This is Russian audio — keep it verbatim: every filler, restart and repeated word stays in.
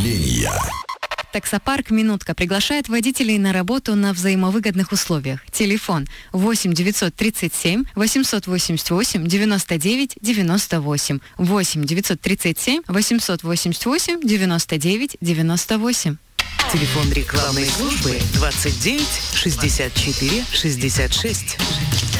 Объявления. Таксопарк «Минутка» приглашает водителей на работу на взаимовыгодных условиях. Телефон восемь девятьсот тридцать семь восемьсот восемьдесят восемь девяносто девять девяносто восемь. восемь девятьсот тридцать семь восемьсот восемьдесят восемь девяносто девять девяносто восемь. Телефон рекламной службы двадцать девять шестьдесят четыре шестьдесят шесть.